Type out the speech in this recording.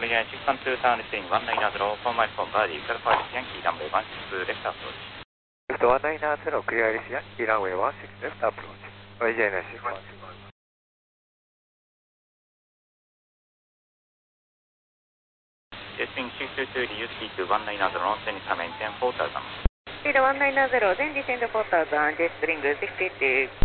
Korea 612 town receiving 190 for my phone body, California Yankee runway 16 left approach. Lift 190, clear is Yankee runway 16 left approach. OJ9 sequence. Jetwing 222 reduce speed to 190 on send incoming 10 4000. Speed 190, then descend 4000, jet spring 62.